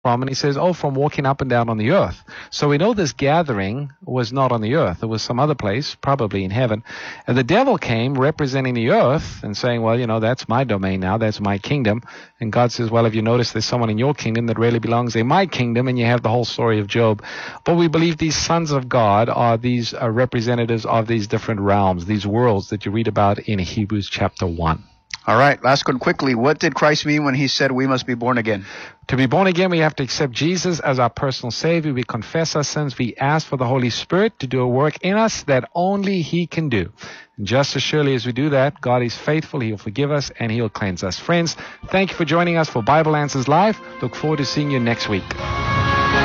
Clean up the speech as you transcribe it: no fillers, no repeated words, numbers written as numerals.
from? And he says, oh, from walking up and down on the earth. So we know this gathering was not on the earth. It was some other place, probably in heaven. And the devil came representing the earth and saying, well, that's my domain now. That's my kingdom. And God says, well, have you noticed there's someone in your kingdom that really belongs in my kingdom? And you have the whole story of Job. But we believe these sons of God are these representatives of these different realms, these worlds that you read about in Hebrews chapter 1. All right, last one quickly. What did Christ mean when he said we must be born again? To be born again, we have to accept Jesus as our personal Savior. We confess our sins. We ask for the Holy Spirit to do a work in us that only He can do. And just as surely as we do that, God is faithful. He'll forgive us and He'll cleanse us. Friends, thank you for joining us for Bible Answers Live. Look forward to seeing you next week.